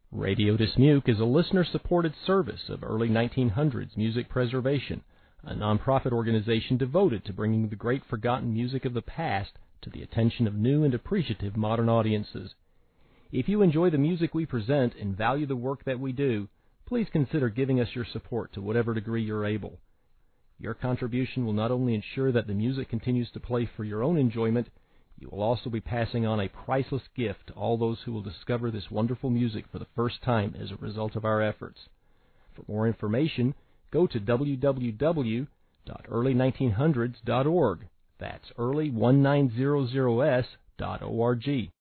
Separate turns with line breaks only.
Radio Dismuke is a listener-supported service of early 1900s music preservation, a nonprofit organization devoted to bringing the great forgotten music of the past to the attention of new and appreciative modern audiences. If you enjoy the music we present and value the work that we do, please consider giving us your support to whatever degree you're able. Your contribution will not only ensure that the music continues to play for your own enjoyment, you will also be passing on a priceless gift to all those who will discover this wonderful music for the first time as a result of our efforts. For more information, go to www.early1900s.org. That's early1900s.org.